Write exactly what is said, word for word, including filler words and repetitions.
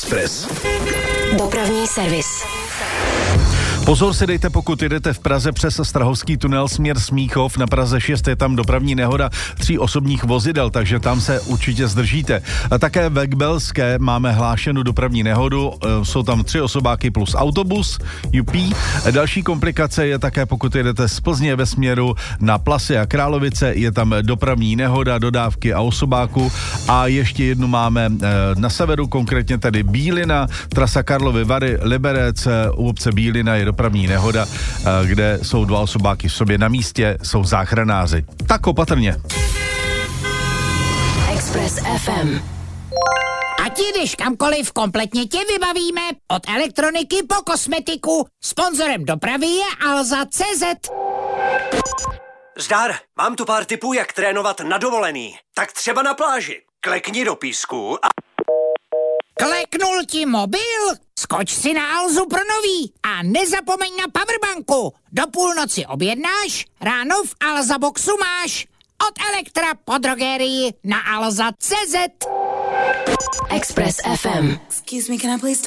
Express. Dopravní servis. Pozor si dejte, pokud jedete v Praze přes Strahovský tunel směr Smíchov. Na Praze šest je tam dopravní nehoda tří osobních vozidel, takže tam se určitě zdržíte. A také ve Gbelské máme hlášenou dopravní nehodu. Jsou tam tři osobáky plus autobus, U P. Další komplikace je také, pokud jedete z Plzně ve směru na Plasy a Královice, je tam dopravní nehoda, dodávky a osobáku. A ještě jednu máme na severu, konkrétně tady Bílina, trasa Karlovy Vary, Liberec, u obce Bílina je dopravní nehoda, kde jsou dva osobáky v sobě na místě, jsou záchranáři. Tak opatrně. Express F M. Ať jdeš kamkoliv, kompletně tě vybavíme. Od elektroniky po kosmetiku. Sponzorem dopravy je Alza tečka cé zet. Zdar, mám tu pár tipů, jak trénovat na dovolený. Tak třeba na pláži. Klekni do písku a... Kleknul ti mobil? Skoč si na Alzu pro nový a nezapomeň na powerbanku. Do půlnoci objednáš, ráno v Alza boxu máš. Od Elektra po drogerii na alza tečka cé zet. Express F M. Excuse me, can I please